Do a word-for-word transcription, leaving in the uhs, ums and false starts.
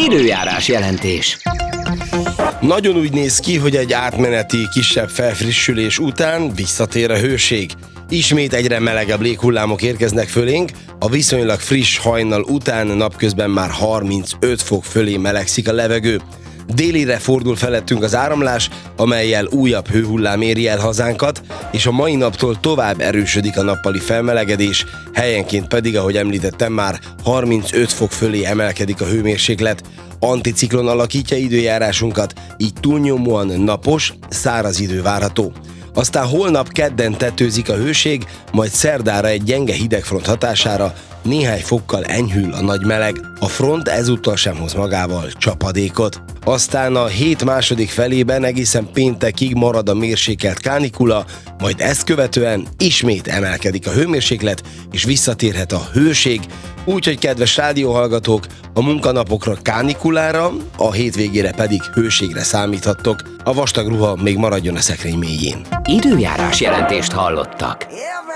Időjárás jelentés. Nagyon úgy néz ki, hogy egy átmeneti kisebb felfrissülés után visszatér a hőség. Ismét egyre melegebb léghullámok érkeznek fölénk, a viszonylag friss hajnal után napközben már harmincöt fok fölé melegszik a levegő. Délire fordul felettünk az áramlás, amellyel újabb hőhullám éri el hazánkat, és a mai naptól tovább erősödik a nappali felmelegedés, helyenként pedig, ahogy említettem már, harmincöt fok fölé emelkedik a hőmérséklet. Anticiklon alakítja időjárásunkat, így túlnyomóan napos, száraz idő várható. Aztán holnap kedden tetőzik a hőség, majd szerdára egy gyenge hidegfront hatására néhány fokkal enyhül a nagy meleg, a front ezúttal sem hoz magával csapadékot. Aztán a hét második felében egészen péntekig marad a mérsékelt kánikula, majd ezt követően ismét emelkedik a hőmérséklet, és visszatérhet a hőség, úgyhogy kedves rádióhallgatók, a munkanapokra kánikulára, a hétvégére pedig hőségre számíthattok. A vastag ruha még maradjon a szekrény mélyén. Időjárás jelentést hallottak.